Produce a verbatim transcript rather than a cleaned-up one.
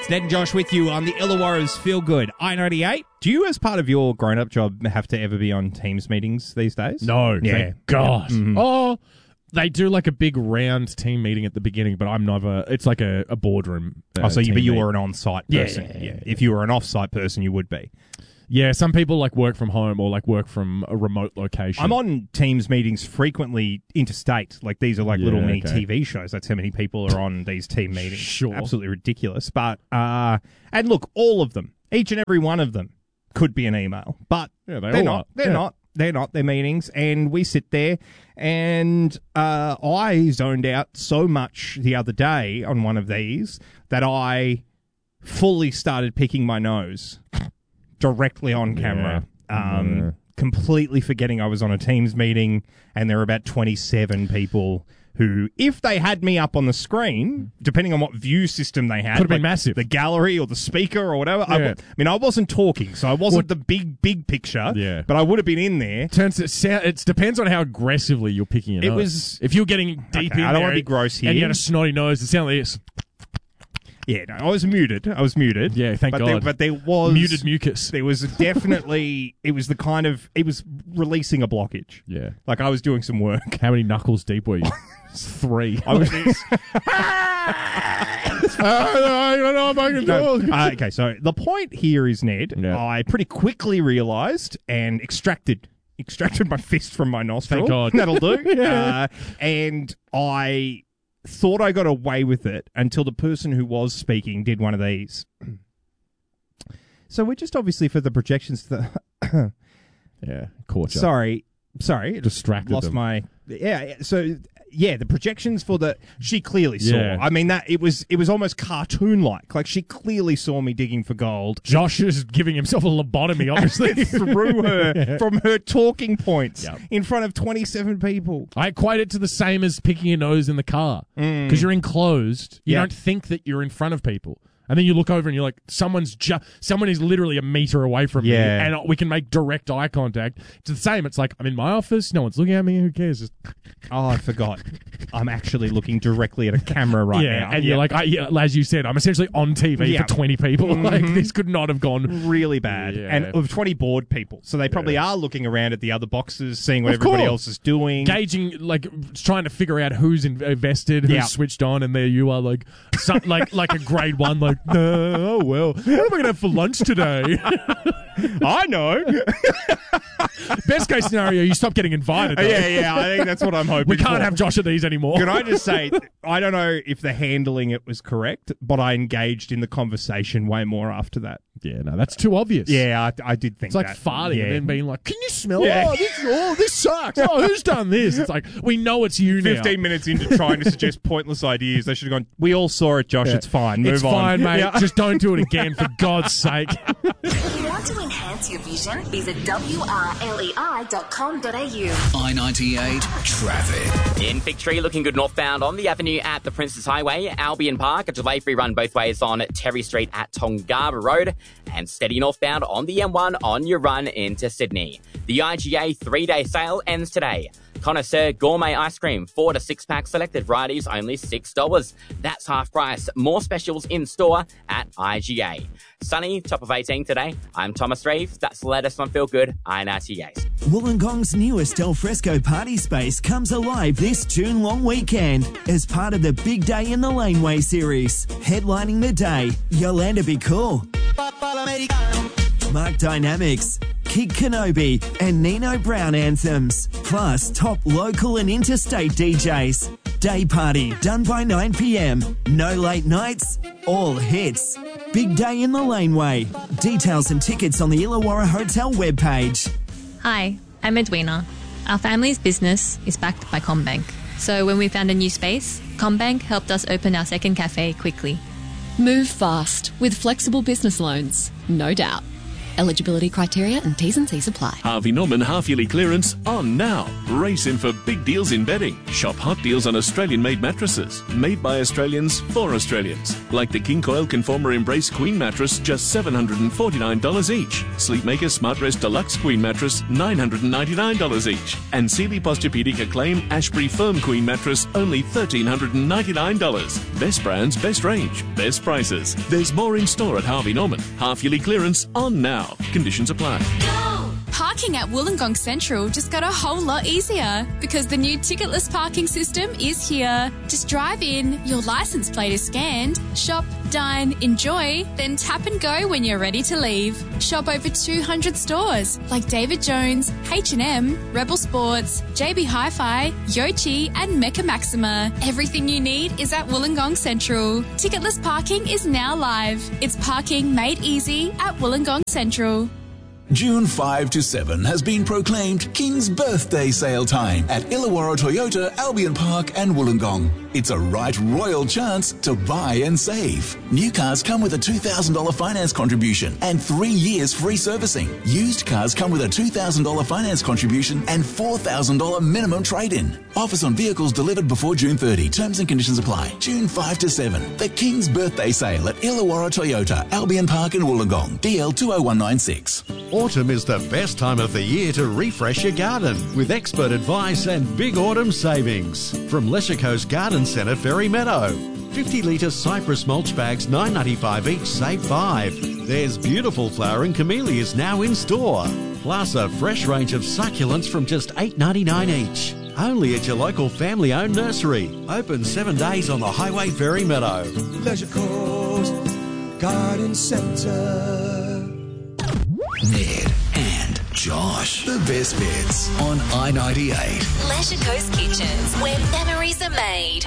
It's Ned and Josh with you on the Illawarra's Feel Good I ninety-eight. Do you, as part of your grown-up job, have to ever be on Teams meetings these days? No, yeah. thank God. Mm-hmm. Oh, they do like a big round team meeting at the beginning, but I'm never. It's like a, a boardroom. Uh, oh, so you, team but you meeting. were an on-site Yeah, person. yeah, yeah. If you were an off-site person, you would be. Yeah, some people like work from home or like work from a remote location. I'm on Teams meetings frequently interstate. Like, these are like Yeah, little mini okay. T V shows. That's how many people are on these team meetings. Sure. Absolutely ridiculous. But, uh, and look, all of them, each and every one of them could be an email. But Yeah, they they're all not. are. They're Yeah. not. They're not. They're meetings. And we sit there, and uh, I zoned out so much the other day on one of these that I fully started picking my nose directly on camera. Yeah. Um, Yeah. Completely forgetting I was on a Teams meeting, and there were about twenty-seven people who, if they had me up on the screen, depending on what view system they had, Could have been like massive. the gallery or the speaker or whatever. I, Yeah. w- I mean, I wasn't talking, so I wasn't What- the big, big picture, Yeah. but I would have been in there. Turns it sound, it depends on how aggressively you're picking it. It nose. was- if you're getting deep Okay, in I don't there wanna be gross here. and you had a snotty nose, it sounded like this. Yeah, no, I was muted. I was muted. Yeah, thank but God. There, but there was Muted mucus. There was definitely. It was the kind of. It was releasing a blockage. Yeah. Like I was doing some work. How many knuckles deep were you? Three. I was. I don't know if I can No, talk. uh, okay, so the point here is, Ned, Yeah. I pretty quickly realised and extracted extracted my fist from my nostril. Thank God. That'll do. Yeah. uh, and I thought I got away with it until the person who was speaking did one of these. So we're just obviously for the projections. To the Yeah, caught you. sorry, sorry, Distracted lost them. my yeah. So yeah, the projections for the she clearly saw. Yeah. I mean that it was it was almost cartoon like. Like she clearly saw me digging for gold. Josh is giving himself a lobotomy, obviously. Through her from her talking points Yep. in front of twenty-seven people. I equate it to the same as picking your nose in the car. Because you're enclosed, you Yeah. don't think that you're in front of people. And then you look over and you're like, someone's ju- someone is literally a meter away from Yeah. me, and we can make direct eye contact. It's the same. It's like, I'm in my office, no one's looking at me, who cares? Just, Oh, I forgot. I'm actually looking directly at a camera right yeah, now. and you're like, I, yeah, as you said, I'm essentially on T V Yeah. for twenty people. Like, this could not have gone. really bad. Yeah. And of twenty bored people. So they probably are looking around at the other boxes, seeing what Of everybody course. else is doing. Gauging, like, trying to figure out who's in- invested, who's Yeah. switched on, and there you are, like, some, like, like a grade one, like, no, oh well, what am I going to have for lunch today? I know. Best case scenario, you stop getting invited. though. yeah, yeah. I think that's what I'm hoping We can't for. have Josh at these anymore. Can I just say, I don't know if the handling it was correct, but I engaged in the conversation way more after that. Yeah, no, that's too obvious. Yeah, I, I did think It's like that. farting yeah. and then being like, can you smell Yeah. oh, this, oh, this sucks. Oh, who's done this? It's like, we know it's you now. fifteen minutes into trying to suggest pointless ideas, they should have gone, we all saw it, Josh, Yeah. it's fine, move It's on. fine, mate. Yeah. Just don't do it again, for God's sake. If you want to enhance your vision, visit W R L E I dot com dot A U. I ninety-eight traffic. In Fig Tree, looking good northbound on the avenue at the Princess Highway, Albion Park, a delay-free run both ways on Terry Street at Tongaba Road, and steady northbound on the M one on your run into Sydney. The I G A three-day sale ends today. Connoisseur Gourmet Ice Cream, four to six pack selected varieties, only six dollars. That's half price. More specials in store at I G A. Sunny, top of eighteen today. I'm Thomas Reeve. That's the latest on Feel Good, I ninety-eight. Wollongong's newest Al Fresco party space comes alive this June long weekend as part of the Big Day in the Laneway series. Headlining the day, Yolanda Be Cool, Mark Dynamics, Kid Kenobi, and Nino Brown anthems, plus top local and interstate D Js. Day party done by nine p.m. No late nights, all hits. Big Day in the Laneway. Details and tickets on the Illawarra Hotel webpage. Hi, I'm Edwina. Our family's business is backed by CommBank. So when we found a new space, CommBank helped us open our second cafe quickly. Move fast with flexible business loans, no doubt. Eligibility criteria and T's and C's apply. Harvey Norman half-yearly clearance on now. Race in for big deals in bedding. Shop hot deals on Australian-made mattresses. Made by Australians for Australians. Like the King Coil Conformer Embrace Queen mattress, just seven hundred forty-nine dollars each. Sleepmaker Smartrest Deluxe Queen mattress, nine hundred ninety-nine dollars each. And Sealy Posturepedic Acclaim Ashbury Firm Queen mattress, only one thousand three hundred ninety-nine dollars. Best brands, best range, best prices. There's more in store at Harvey Norman. Half-yearly clearance on now. Conditions apply. Parking at Wollongong Central just got a whole lot easier because the new ticketless parking system is here. Just drive in, your license plate is scanned, shop, dine, enjoy, then tap and go when you're ready to leave. Shop over two hundred stores like David Jones, H and M, Rebel Sports, J B Hi-Fi, Yochi and Mecca Maxima. Everything you need is at Wollongong Central. Ticketless parking is now live. It's parking made easy at Wollongong Central. June fifth to seventh has been proclaimed King's Birthday Sale Time at Illawarra Toyota, Albion Park and Wollongong. It's a right royal chance to buy and save. New cars come with a two thousand dollars finance contribution and three years free servicing. Used cars come with a two thousand dollars finance contribution and four thousand dollars minimum trade-in. Offers on vehicles delivered before June thirtieth. Terms and conditions apply. June fifth to seventh. The King's Birthday Sale at Illawarra Toyota, Albion Park and Wollongong. D L two oh one nine six. Autumn is the best time of the year to refresh your garden with expert advice and big autumn savings. From Lesser Coast Garden Centre, Ferry Meadow. fifty litre cypress mulch bags, nine dollars ninety-five each, save five dollars. There's beautiful flowering camellias now in store. Plus a fresh range of succulents from just eight dollars ninety-nine each. Only at your local family-owned nursery. Open seven days on the Highway, Ferry Meadow. Leisure Coast Garden Centre. Ned and Josh. The best bits on I ninety-eight. Leisure Coast Kitchens, where memories are made.